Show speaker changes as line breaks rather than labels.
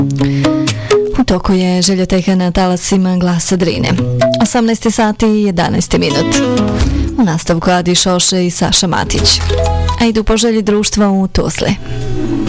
U toku je željoteka na talasima Glasa Drine. 18 sati i 11 minut. U nastavku Adi Šoše i Saša Matić. A idu po želji društva u Tuzli.